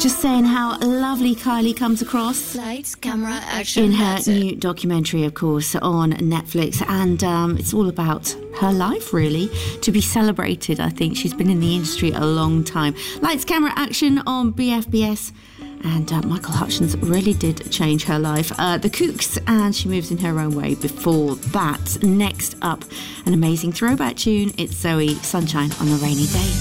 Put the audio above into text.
Just saying how lovely Kylie comes across. Lights, camera, action. In her new documentary, of course, on Netflix. And it's all about her life, really, to be celebrated. I think she's been in the industry a long time. Lights, camera, action on BFBS. And Michael Hutchence really did change her life. The Kooks, and she moves in her own way before that. Next up, an amazing throwback tune. It's Zoe, Sunshine on a Rainy Day.